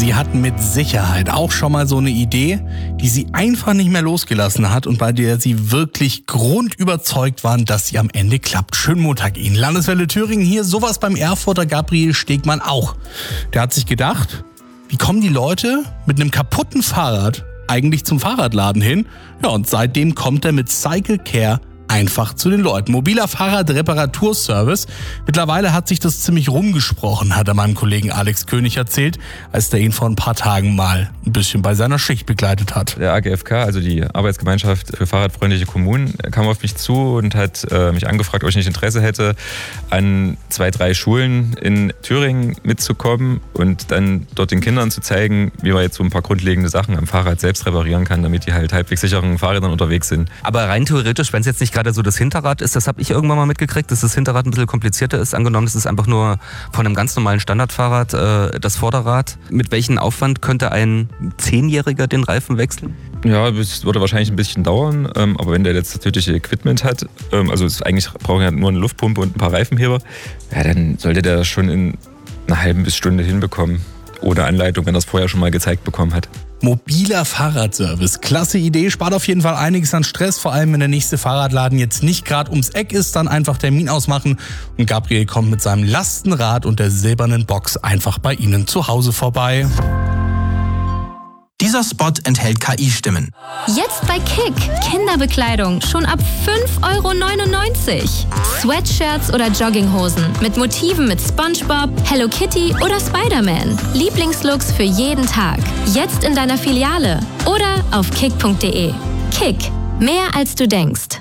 Sie hat mit Sicherheit auch schon mal so eine Idee, die sie einfach nicht mehr losgelassen hat und bei der sie wirklich grundüberzeugt waren, dass sie am Ende klappt. Schönen Montag Ihnen. Landeswelle Thüringen hier, sowas beim Erfurter Gabriel Stegmann auch. Der hat sich gedacht, wie kommen die Leute mit einem kaputten Fahrrad eigentlich zum Fahrradladen hin? Ja, und seitdem kommt er mit Cycle Care einfach zu den Leuten. Mobiler Fahrradreparaturservice. Mittlerweile hat sich das ziemlich rumgesprochen, hat er meinem Kollegen Alex König erzählt, als der ihn vor ein paar Tagen mal ein bisschen bei seiner Schicht begleitet hat. Der AGFK, also die Arbeitsgemeinschaft für fahrradfreundliche Kommunen, kam auf mich zu und hat mich angefragt, ob ich nicht Interesse hätte, an 2-3 Schulen in Thüringen mitzukommen und dann dort den Kindern zu zeigen, wie man jetzt so ein paar grundlegende Sachen am Fahrrad selbst reparieren kann, damit die halt halbwegs sicheren Fahrrädern unterwegs sind. Aber rein theoretisch, wenn es jetzt nicht gerade so das Hinterrad ist, das habe ich irgendwann mal mitgekriegt, dass das Hinterrad ein bisschen komplizierter ist. Angenommen, es ist einfach nur von einem ganz normalen Standardfahrrad das Vorderrad. Mit welchem Aufwand könnte ein 10-Jähriger den Reifen wechseln? Ja, das würde wahrscheinlich ein bisschen dauern, aber wenn der jetzt natürlich Equipment hat, also eigentlich braucht er nur eine Luftpumpe und ein paar Reifenheber, ja, dann sollte der das schon in einer halben bis Stunde hinbekommen. Ohne Anleitung, wenn er es vorher schon mal gezeigt bekommen hat. Mobiler Fahrradservice. Klasse Idee, spart auf jeden Fall einiges an Stress, vor allem wenn der nächste Fahrradladen jetzt nicht gerade ums Eck ist, dann einfach Termin ausmachen und Gabriel kommt mit seinem Lastenrad und der silbernen Box einfach bei Ihnen zu Hause vorbei. Dieser Spot enthält KI-Stimmen. Jetzt bei Kick. Kinderbekleidung schon ab 5,99 €. Sweatshirts oder Jogginghosen mit Motiven mit SpongeBob, Hello Kitty oder Spider-Man. Lieblingslooks für jeden Tag. Jetzt in deiner Filiale oder auf kick.de. Kick. Mehr als du denkst.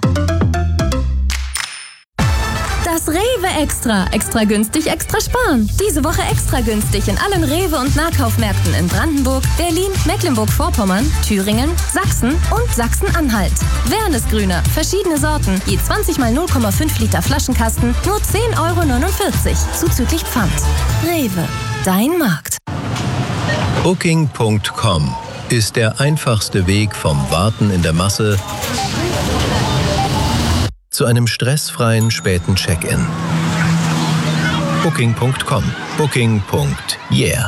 Das Rewe Extra. Extra günstig, extra sparen. Diese Woche extra günstig in allen Rewe- und Nahkaufmärkten in Brandenburg, Berlin, Mecklenburg-Vorpommern, Thüringen, Sachsen und Sachsen-Anhalt. Wernesgrüner, verschiedene Sorten, je 20 mal 0,5 Liter Flaschenkasten, nur 10,49 € zuzüglich Pfand. Rewe, dein Markt. Booking.com ist der einfachste Weg vom Warten in der Masse zu einem stressfreien späten Check-in. Booking.com. Booking.yeah.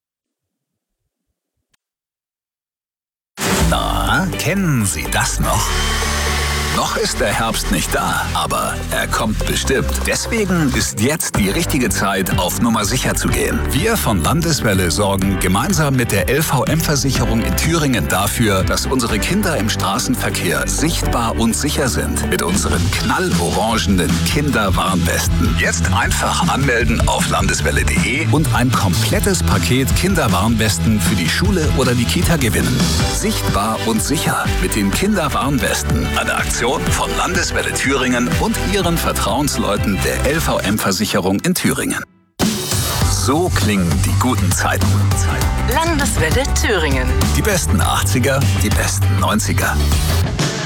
Na, kennen Sie das noch? Noch ist der Herbst nicht da, aber er kommt bestimmt. Deswegen ist jetzt die richtige Zeit, auf Nummer sicher zu gehen. Wir von Landeswelle sorgen gemeinsam mit der LVM-Versicherung in Thüringen dafür, dass unsere Kinder im Straßenverkehr sichtbar und sicher sind. Mit unseren knallorangenen Kinderwarnwesten. Jetzt einfach anmelden auf landeswelle.de und ein komplettes Paket Kinderwarnwesten für die Schule oder die Kita gewinnen. Sichtbar und sicher mit den Kinderwarnwesten. Eine Aktion von Landeswelle Thüringen und ihren Vertrauensleuten der LVM-Versicherung in Thüringen. So klingen die guten Zeiten. Landeswelle Thüringen. Die besten 80er, die besten 90er.